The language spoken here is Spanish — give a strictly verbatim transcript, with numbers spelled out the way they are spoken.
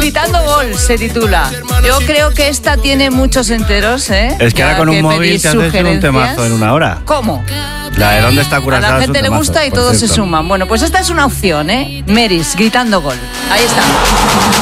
Gritando Gol se titula. Yo creo que esta tiene muchos enteros, ¿eh? Es que ya ahora con que un móvil te haces un temazo en una hora. ¿Cómo? La de ¿Dónde está A Curazao? la gente le gusta y todos se suman. Bueno, pues esta es una opción, ¿eh? Meris, Gritando Gol. Ahí está.